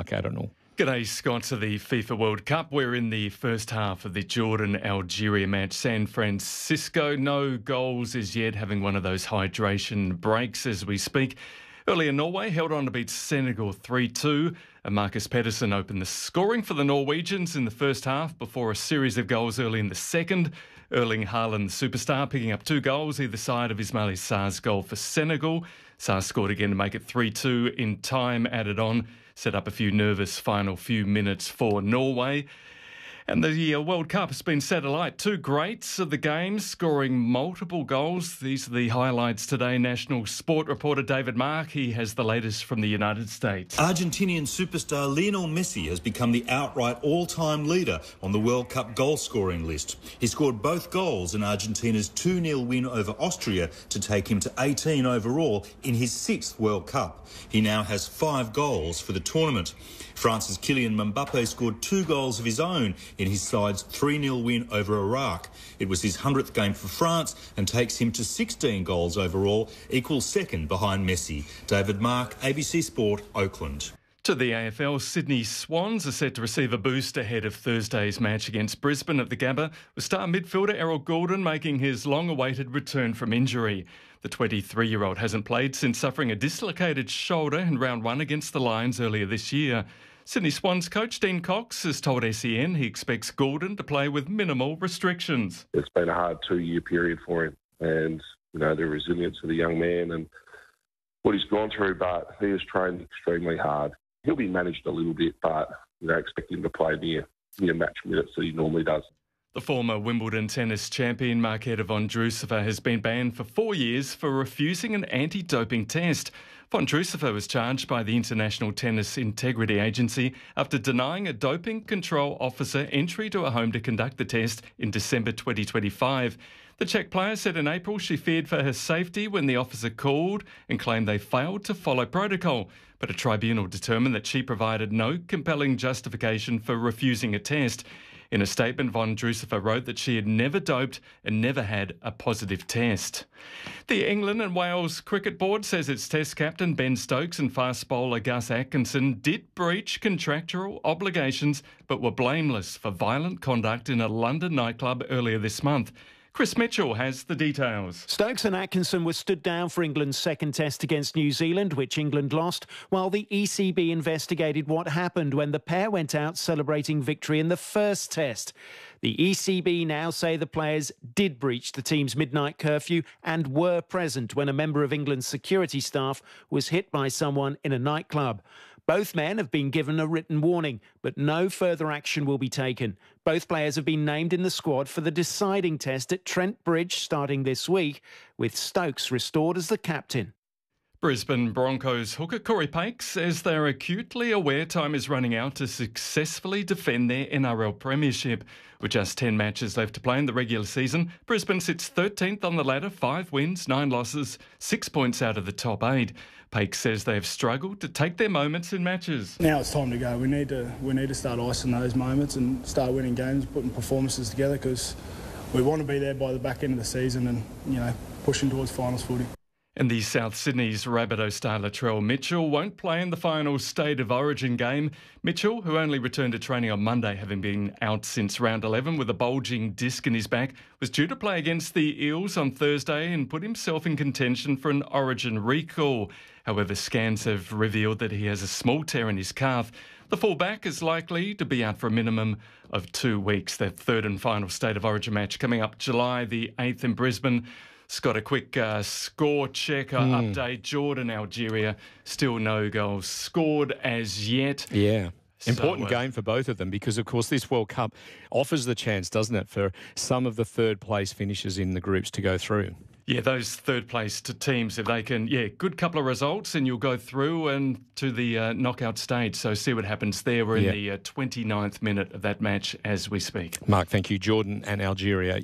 Mark Adenall. G'day, Scott. To the FIFA World Cup. We're in the first half of the Jordan-Algeria match. San Francisco, no goals as yet, having one of those hydration breaks as we speak. Earlier, Norway held on to beat Senegal 3-2. And Marcus Pedersen opened the scoring for the Norwegians in the first half before a series of goals early in the second. Erling Haaland, the superstar, picking up 2 goals either side of Ismaila Sarr's goal for Senegal. Sarr scored again to make it 3-2 in time added on. Set up a few nervous final few minutes for Norway. And the World Cup has been set alight. 2 greats of the game scoring multiple goals. These are the highlights today. National sport reporter David Mark, he has the latest from the United States. Argentinian superstar Lionel Messi has become the outright all-time leader on the World Cup goal-scoring list. He scored both goals in Argentina's 2-0 win over Austria to take him to 18 overall in his 6th World Cup. He now has 5 goals for the tournament. France's Kylian Mbappe scored 2 goals of his own in his side's 3-0 win over Iraq. It was his 100th game for France and takes him to 16 goals overall, equals second behind Messi. David Mark, ABC Sport, Oakland. To the AFL, Sydney Swans are set to receive a boost ahead of Thursday's match against Brisbane at the Gabba, with star midfielder Errol Gulden making his long-awaited return from injury. The 23-year-old hasn't played since suffering a dislocated shoulder in round 1 against the Lions earlier this year. Sydney Swans coach Dean Cox has told SEN he expects Gulden to play with minimal restrictions. It's been a hard 2-year period for him, and the resilience of the young man and what he's gone through, but he has trained extremely hard. He'll be managed a little bit, but expect him to play near match minutes that he normally does. The former Wimbledon tennis champion Marketa Vondrousova has been banned for 4 years for refusing an anti-doping test. Vondrousova was charged by the International Tennis Integrity Agency after denying a doping control officer entry to a home to conduct the test in December 2025. The Czech player said in April she feared for her safety when the officer called and claimed they failed to follow protocol. But a tribunal determined that she provided no compelling justification for refusing a test. In a statement, Vondrousova wrote that she had never doped and never had a positive test. The England and Wales Cricket Board says its Test captain Ben Stokes and fast bowler Gus Atkinson did breach contractual obligations but were blameless for violent conduct in a London nightclub earlier this month. Chris Mitchell has the details. Stokes and Atkinson were stood down for England's second test against New Zealand, which England lost, while the ECB investigated what happened when the pair went out celebrating victory in the first test. The ECB now say the players did breach the team's midnight curfew and were present when a member of England's security staff was hit by someone in a nightclub. Both men have been given a written warning, but no further action will be taken. Both players have been named in the squad for the deciding test at Trent Bridge starting this week, with Stokes restored as the captain. Brisbane Broncos hooker Corey Paix says they're acutely aware time is running out to successfully defend their NRL premiership. With just 10 matches left to play in the regular season, Brisbane sits 13th on the ladder, 5 wins, 9 losses, 6 points out of the top 8. Paix says they have struggled to take their moments in matches. Now it's time to go. We need to start icing those moments and start winning games, putting performances together, because we want to be there by the back end of the season and pushing towards finals footy. And the South Sydney's Rabbitoh star Latrell Mitchell won't play in the final State of Origin game. Mitchell, who only returned to training on Monday, having been out since round 11 with a bulging disc in his back, was due to play against the Eels on Thursday and put himself in contention for an Origin recall. However, scans have revealed that he has a small tear in his calf. The fullback is likely to be out for a minimum of 2 weeks. Their third and final State of Origin match coming up July the 8th in Brisbane. Scott, a quick score checker update. Jordan-Algeria, still no goals scored as yet. Yeah. Important game for both of them because, of course, this World Cup offers the chance, doesn't it, for some of the third-place finishers in the groups to go through. Yeah, those third-place teams, if they can, good couple of results and you'll go through and to the knockout stage. So see what happens there. We're in the 29th minute of that match as we speak. Mark, thank you. Jordan and Algeria,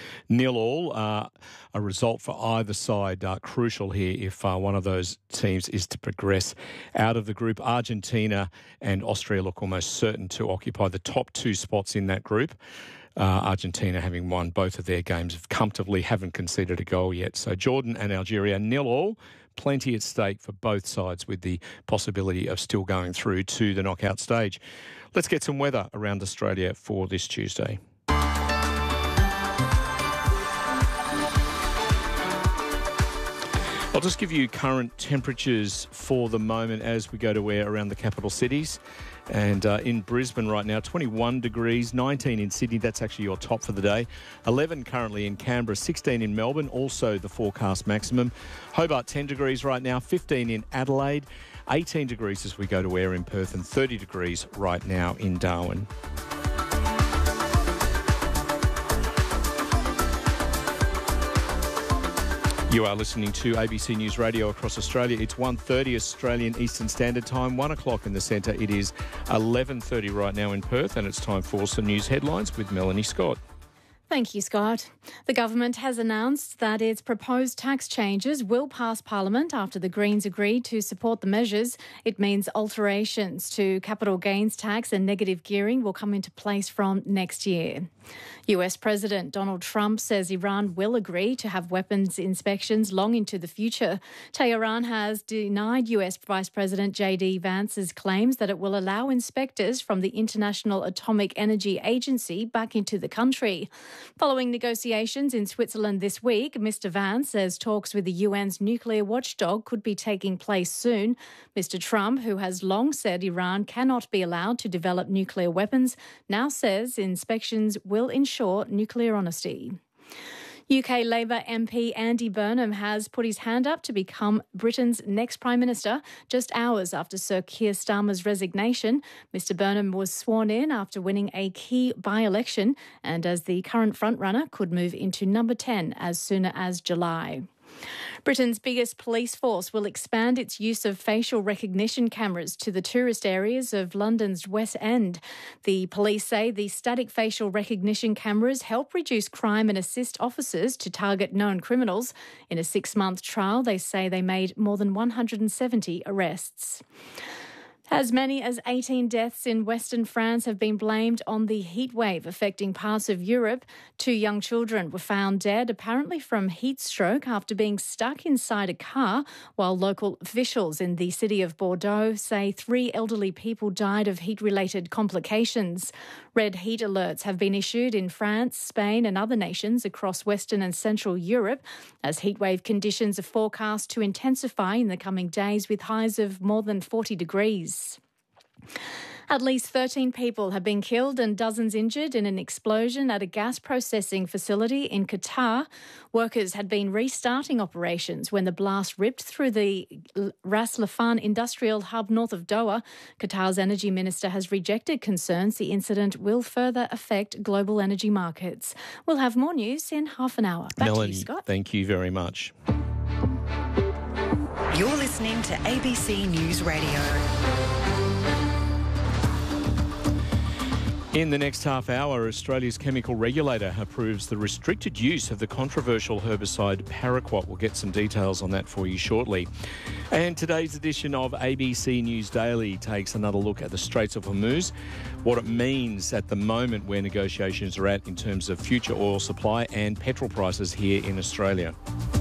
0-0. A result for either side crucial here if one of those teams is to progress out of the group. Argentina and Austria look almost certain to occupy the top 2 spots in that group. Argentina, having won both of their games, comfortably haven't conceded a goal yet. So Jordan and Algeria 0-0. plenty at stake for both sides with the possibility of still going through to the knockout stage. Let's get some weather around Australia for this Tuesday. I'll just give you current temperatures for the moment as we go to air around the capital cities. And in Brisbane right now, 21 degrees, 19 in Sydney, that's actually your top for the day. 11 currently in Canberra, 16 in Melbourne, also the forecast maximum. Hobart 10 degrees right now, 15 in Adelaide, 18 degrees as we go to air in Perth, and 30 degrees right now in Darwin. You are listening to ABC News Radio across Australia. It's 1:30 Australian Eastern Standard Time, 1 o'clock in the centre. It is 11:30 right now in Perth, and it's time for some news headlines with Melanie Scott. Thank you, Scott. The government has announced that its proposed tax changes will pass Parliament after the Greens agreed to support the measures. It means alterations to capital gains tax and negative gearing will come into place from next year. US President Donald Trump says Iran will agree to have weapons inspections long into the future. Tehran has denied US Vice President J.D. Vance's claims that it will allow inspectors from the International Atomic Energy Agency back into the country. Following negotiations in Switzerland this week, Mr. Vance says talks with the UN's nuclear watchdog could be taking place soon. Mr. Trump, who has long said Iran cannot be allowed to develop nuclear weapons, now says inspections will ensure nuclear honesty. UK Labour MP Andy Burnham has put his hand up to become Britain's next Prime Minister just hours after Sir Keir Starmer's resignation. Mr Burnham was sworn in after winning a key by-election and as the current frontrunner could move into number 10 as soon as July. Britain's biggest police force will expand its use of facial recognition cameras to the tourist areas of London's West End. The police say the static facial recognition cameras help reduce crime and assist officers to target known criminals. In a 6-month trial, they say they made more than 170 arrests. As many as 18 deaths in Western France have been blamed on the heat wave affecting parts of Europe. 2 young children were found dead, apparently from heat stroke, after being stuck inside a car, while local officials in the city of Bordeaux say 3 elderly people died of heat-related complications. Red heat alerts have been issued in France, Spain and other nations across Western and Central Europe as heatwave conditions are forecast to intensify in the coming days with highs of more than 40 degrees. At least 13 people have been killed and dozens injured in an explosion at a gas processing facility in Qatar. Workers had been restarting operations when the blast ripped through the Ras Laffan industrial hub north of Doha. Qatar's energy minister has rejected concerns the incident will further affect global energy markets. We'll have more news in half an hour. Back Melanie, to you, Scott. Thank you very much. You're listening to ABC News Radio. In the next half hour, Australia's chemical regulator approves the restricted use of the controversial herbicide paraquat. We'll get some details on that for you shortly. And today's edition of ABC News Daily takes another look at the Straits of Hormuz, what it means at the moment where negotiations are at in terms of future oil supply and petrol prices here in Australia.